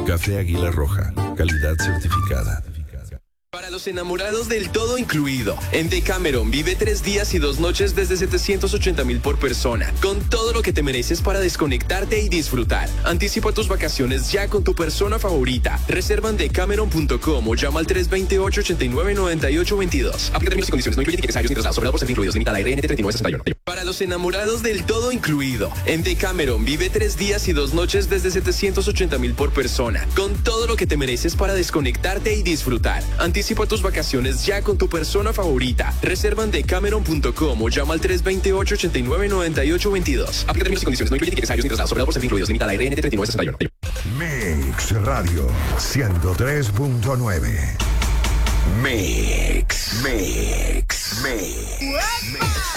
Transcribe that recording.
Café Águila Roja, calidad certificada. Para los enamorados del todo incluido, en Decameron vive 3 días y 2 noches desde 780,000 por persona, con todo lo que te mereces para desconectarte y disfrutar. Anticipa tus vacaciones ya con tu persona favorita. Reserva en decameron.com o llama al 328-89-9822. Aplica términos y condiciones, no incluye tickets necesarios ni traslados, sobrado por ser incluidos, limitada a RNT 3961. Para los enamorados del todo incluido, en Decameron vive 3 días y 2 noches desde 780,000 por persona, con todo lo que te mereces para desconectarte y disfrutar. Anticipa tus vacaciones ya con tu persona favorita. Reserva en decameron.com o llama al 328-89-9822. Aplica términos y condiciones, no incluye tickets necesarios ni traslados, sobrado por ser incluidos, limitada a RNT 3961. Mix Radio 103.9. Mix.